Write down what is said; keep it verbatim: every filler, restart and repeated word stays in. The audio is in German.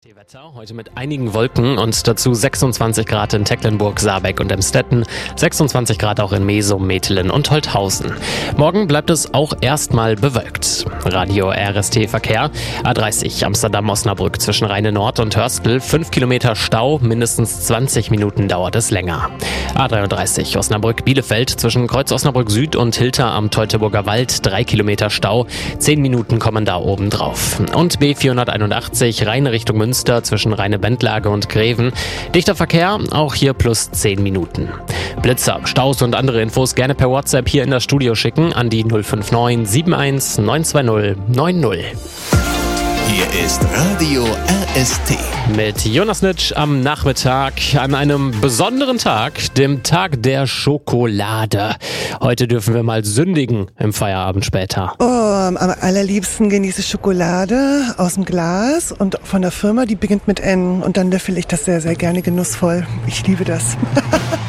Die Wetter heute mit einigen Wolken und dazu sechsundzwanzig Grad in Tecklenburg, Saarbeck und Emstetten, sechsundzwanzig Grad auch in Mesum, Metelen und Holthausen. Morgen bleibt es auch erstmal bewölkt. Radio R S T Verkehr. A dreißig Amsterdam-Osnabrück zwischen Rheine Nord und Hörstel, fünf Kilometer Stau, mindestens zwanzig Minuten dauert es länger. A dreiunddreißig Osnabrück-Bielefeld zwischen Kreuz Osnabrück Süd und Hilter am Teutoburger Wald, drei Kilometer Stau, zehn Minuten kommen da oben drauf. Und B vierhunderteinundachtzig Rheine Richtung Münster zwischen Rheine-Bendlage und Greven. Dichter Verkehr, auch hier plus zehn Minuten. Blitzer, Staus und andere Infos gerne per WhatsApp hier in das Studio schicken an die null fünf neun sieben eins neun zwei null neun null. Hier ist Radio R S T. Mit Jonas Nitsch am Nachmittag an einem besonderen Tag, dem Tag der Schokolade. Heute dürfen wir mal sündigen im Feierabend später. Oh, am allerliebsten genieße ich Schokolade aus dem Glas und von der Firma, die beginnt mit N. Und dann löffel ich das sehr, sehr gerne genussvoll. Ich liebe das.